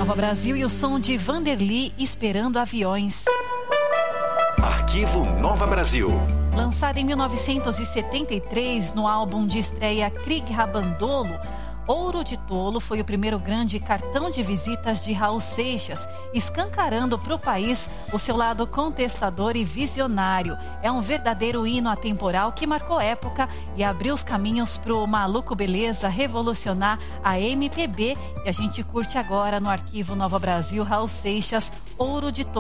Nova Brasil e o som de Vanderly, Esperando Aviões. Arquivo Nova Brasil. Lançado em 1973 no álbum de estreia Krieg Rabandolo, Ouro de Tolo foi o primeiro grande cartão de visitas de Raul Seixas, escancarando para o país o seu lado contestador e visionário. É um verdadeiro hino atemporal que marcou época e abriu os caminhos para o Maluco Beleza revolucionar a MPB. E a gente curte agora no Arquivo Nova Brasil, Raul Seixas, Ouro de Tolo.